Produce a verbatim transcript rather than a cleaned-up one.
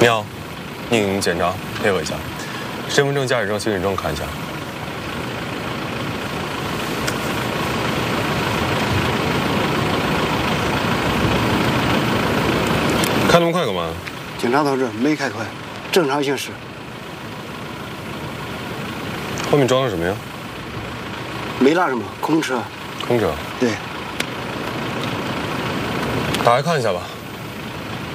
你好，应检查，配合一下。身份证、驾驶证、行驶证看一下。开那么快干嘛？ 警察同志，没开快，正常行驶。 后面装的什么呀？ 没拉什么，空车。 空车。 对。 打开看一下吧。